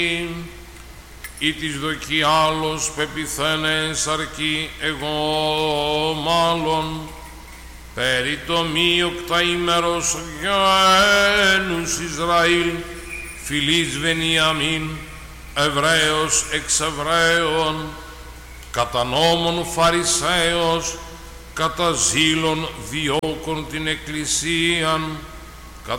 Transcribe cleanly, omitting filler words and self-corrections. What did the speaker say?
ή της δοκί άλλος πεπιθένες αρκεί εγώ μάλλον περί το μη οκταήμερος γένους Ισραήλ φιλής Βενιαμίν Εβραίος εξ Εβραίων κατά νόμων Φαρισαίος κατά ζήλων διώκων την Εκκλησίαν